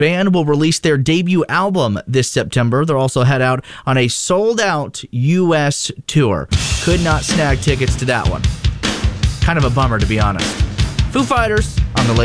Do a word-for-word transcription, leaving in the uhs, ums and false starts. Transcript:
band will release their debut album this September. They'll also head out on a sold-out U S tour. Could not snag tickets to that one. Kind of a bummer, to be honest. Foo Fighters on the